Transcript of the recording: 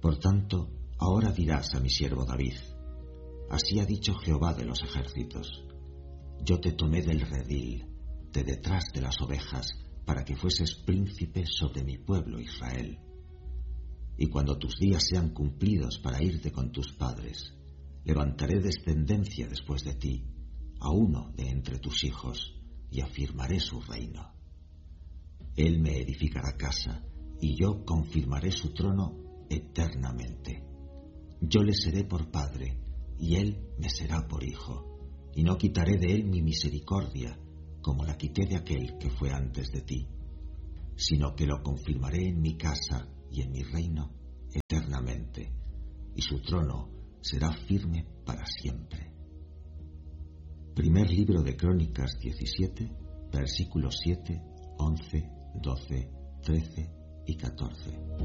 Por tanto, ahora dirás a mi siervo David: así ha dicho Jehová de los ejércitos: yo te tomé del redil, de detrás de las ovejas, para que fueses príncipe sobre mi pueblo Israel. Y cuando tus días sean cumplidos para irte con tus padres, levantaré descendencia después de ti, a uno de entre tus hijos, y afirmaré su reino. Él me edificará casa, y yo confirmaré su trono eternamente. Yo le seré por padre, y él me será por hijo, y no quitaré de él mi misericordia, como la quité de aquel que fue antes de ti, sino que lo confirmaré en mi casa y en mi reino eternamente, y su trono será firme para siempre. Primer libro de Crónicas 17, versículos 7, 11, 12, 13 y 14.